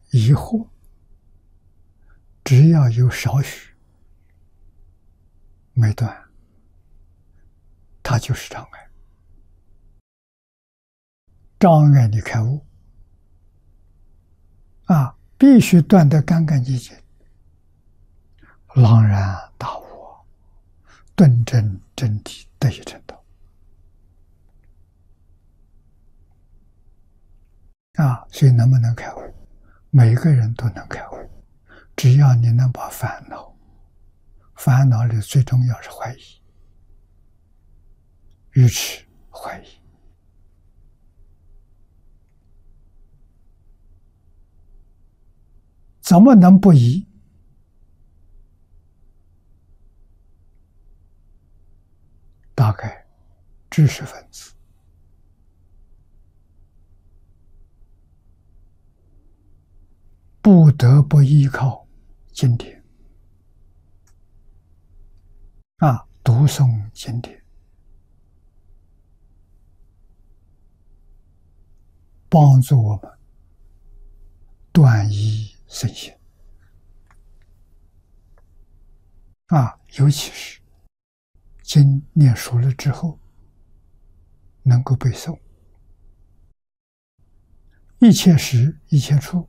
疑惑，只要有少许没断，它就是障碍。障碍你开悟必须断得干干净净，朗然大悟，顿证真谛，得以成道。所以能不能开悟？每个人都能开悟，只要你能把烦恼里最重要是怀疑、愚痴、怀疑，怎么能不疑？大概知识分子不得不依靠经典读诵经典，帮助我们断疑生信尤其是经念熟了之后，能够背诵，一切时一切处，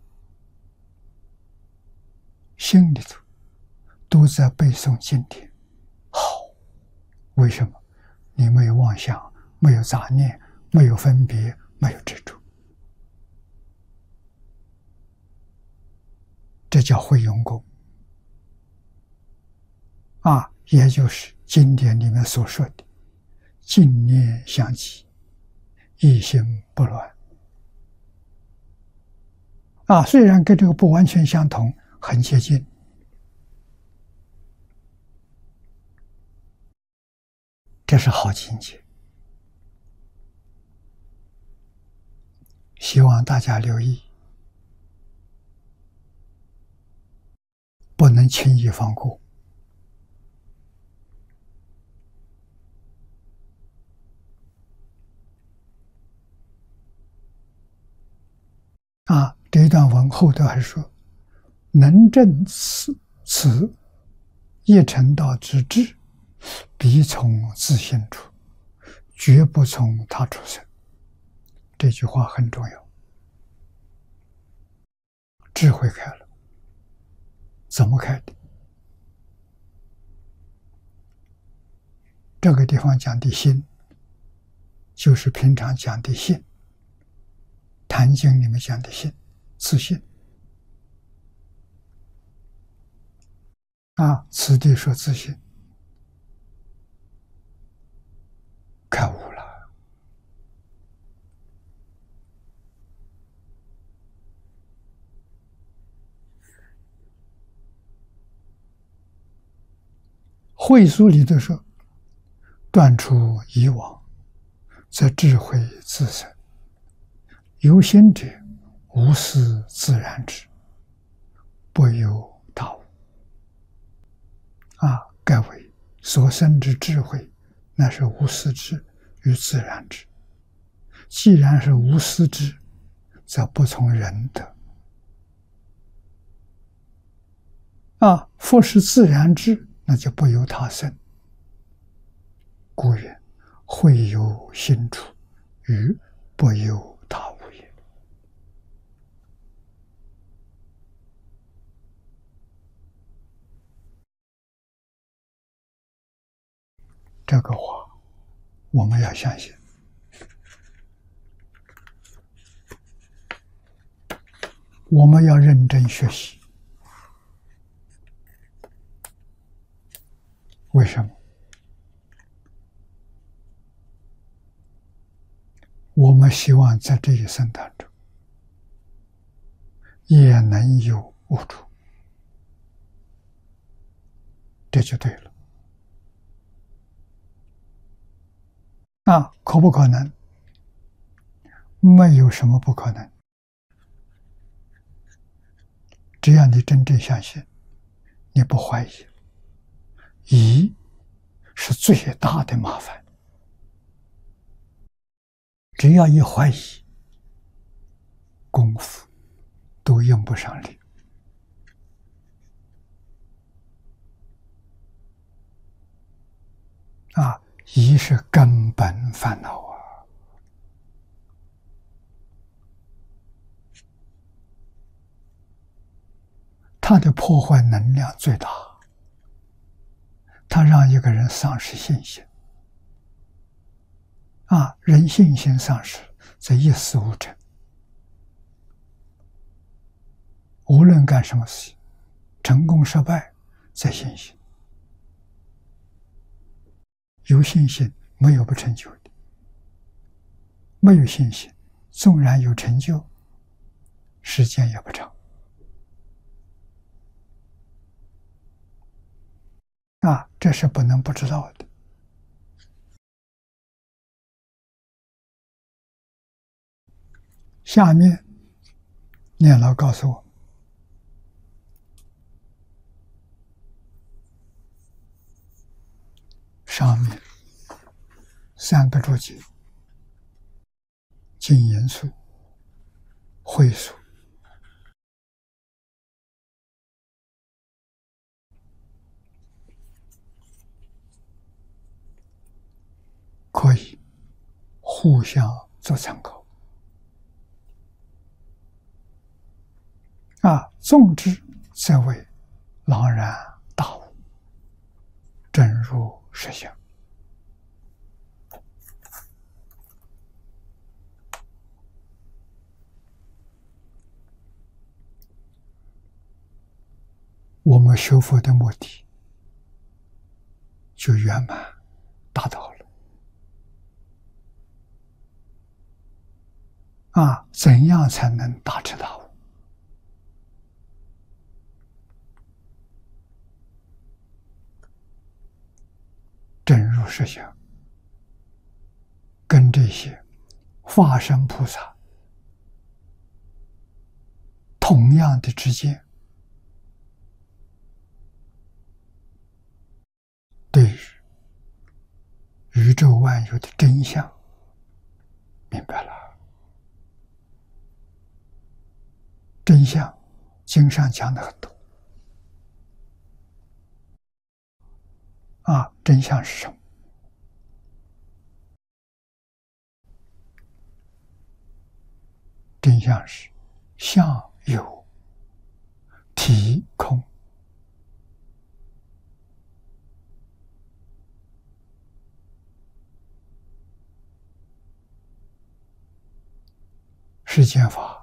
心里头都在背诵经典。好，为什么？你没有妄想，没有杂念，没有分别，没有执着，这叫会用功也就是经典里面所说的净念相继，一心不乱虽然跟这个不完全相同，很接近，这是好境界。希望大家留意，不能轻易放过。这一段文后头还说，能证此一成道之智，必从自性出，绝不从他处生。这句话很重要。智慧开了，怎么开的？这个地方讲的心，就是平常讲的性，坛经里面讲的性，自性此地说自性，开悟了。慧疏里头说，断除以往，则智慧自生。有心者，无私自然之，不由他物。该为所生之智慧，那是无私之与自然之。既然是无私之，则不从人德。复是自然之，那就不由他生。故曰：慧由心出，与不由他物也。这个话我们要相信，我们要认真学习。为什么？我们希望在这一生当中也能有悟处，这就对了。可不可能？没有什么不可能。只要你真正相信，你不怀疑，疑是最大的麻烦。只要一怀疑，功夫都都用不上力。疑是根本烦恼啊！它的破坏能量最大，它让一个人丧失信心。人信心丧失，则一事无成。无论干什么事情，成功失败在信心。有信心没有不成就的，没有信心，纵然有成就，时间也不长。这是不能不知道的。下面念老告诉我，上面3个注解：净言数、慧数、可以互相做参考。纵之则为朗然大悟，正入实相。我们学佛的目的就圆满达到了。怎样才能大彻大悟？正入实相，跟这些化身菩萨同样的之间，对于宇宙万有的真相明白了。真相经上讲的很多。真相是什么？真相是相有，体空。世间法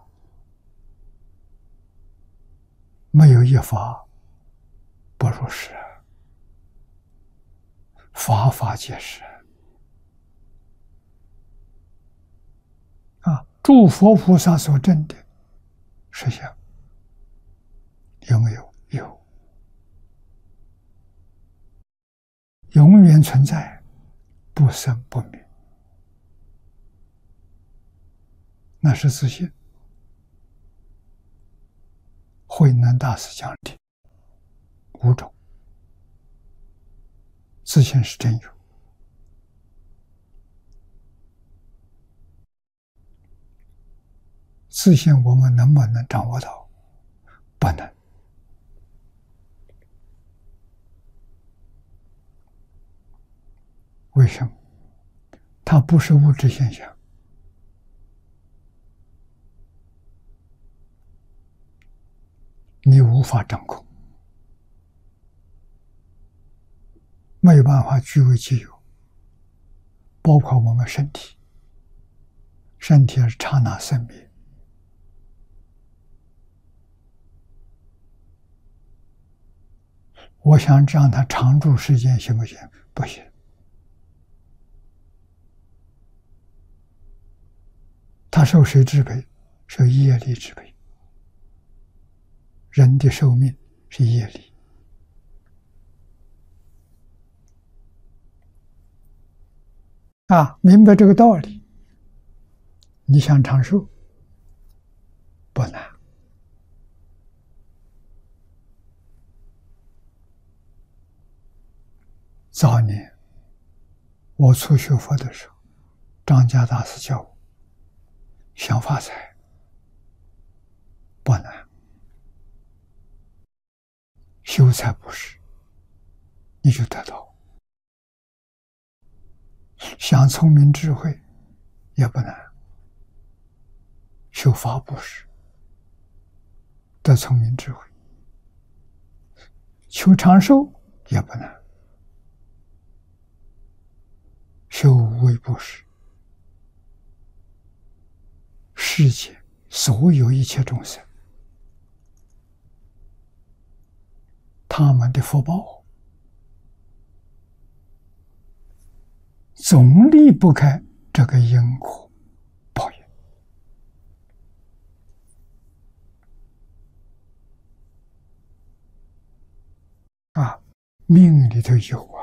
没有一法不入实，法法皆是。诸佛菩萨所证的实相有没有？有，永远存在，不生不灭。那是自信。慧能大师讲的5种，自信是真有。自信我们能不能掌握到？不能。为什么？它不是物质现象，你无法掌控，没有办法据为己有。包括我们身体，身体是刹那生灭。我想让它长住时间行不行？不行。它受谁支配？受业力支配。人的寿命是业力。明白这个道理，你想长寿不难。早年我初学佛的时候，张家大师教我想发财不难， 修财布施，你就得到。想聪明智慧也不难，修法布施得聪明智慧，求长寿也不难，修无畏布施，世界所有一切众生，他们的福报总离不开这个因果报应啊，命里头有啊，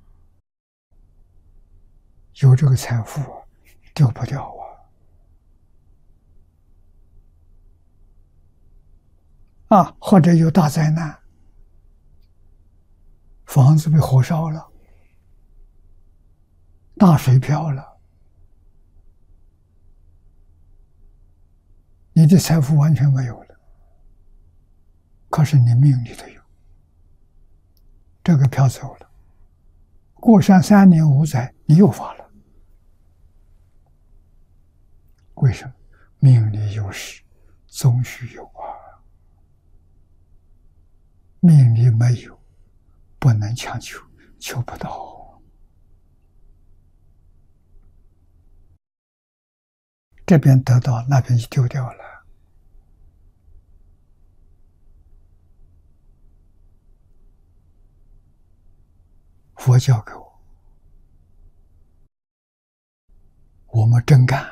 有这个财富啊，丢不掉啊，或者有大灾难，房子被火烧了，大水漂了，你的财富完全没有了，可是你命里头有，这个漂走了，过上3年5载，你又发了。为什么？命里有时终须有啊，命里没有，不能强求，求不到。这边得到，那边就丢掉了。佛教给我们真干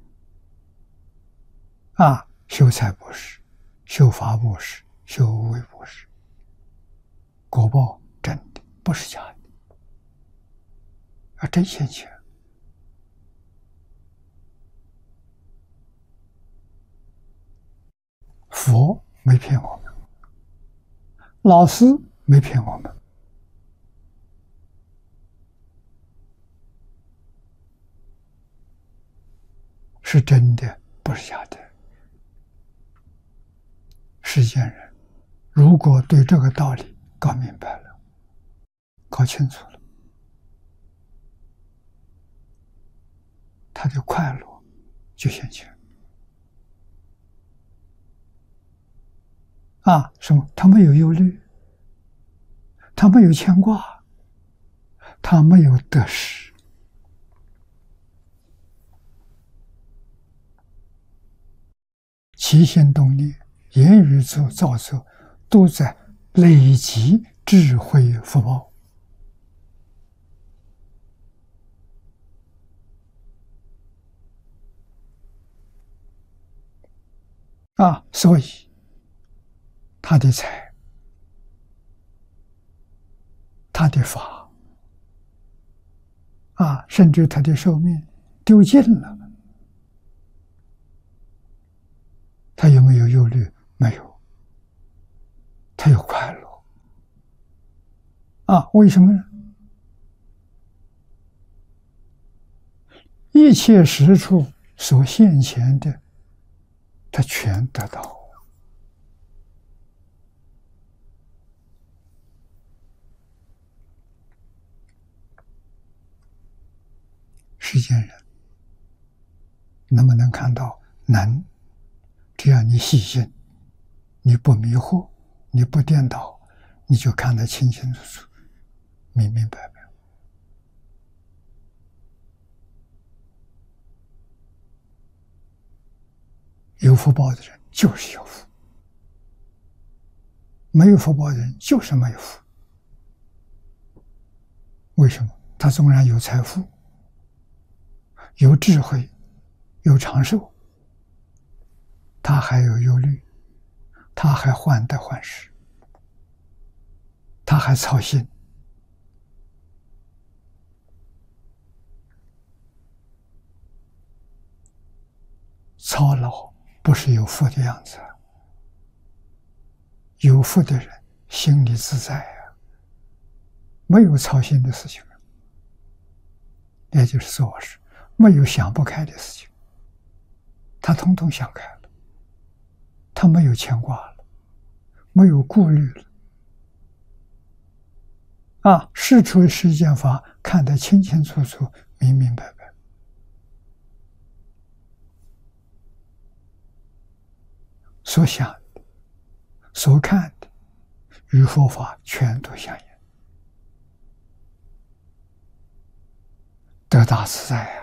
啊！修财布施，修法布施，修无畏布施，果报真的，不是假的，啊，真现前。佛没骗我们，老师没骗我们，是真的，不是假的。世间人如果对这个道理搞明白了，搞清楚了，他的快乐就现前。啊，什么？他没有忧虑，他没有牵挂，他没有得失，起心动念、言语造作，都在累积智慧福报。啊，所以他的财、他的法啊，甚至他的寿命丢尽了，他有没有忧虑？没有，他有快乐啊？为什么呢？一切实处所现前的，他全得到。世间人能不能看到？能，只要你细心，你不迷惑，你不颠倒，你就看得清清楚楚、明明白白。有福报的人就是有福，没有福报的人就是没有福。为什么？他纵然有财富、有智慧、有长寿，他还有忧虑，他还患得患失，他还操心。操劳不是有福的样子啊，有福的人心里自在啊，没有操心的事情，也就是说是没有想不开的事情，他统统想开了，他没有牵挂了，没有顾虑了， 啊，事出世间法看得清清楚楚、明明白白，所想的、所看的与佛法全都相应，得大自在。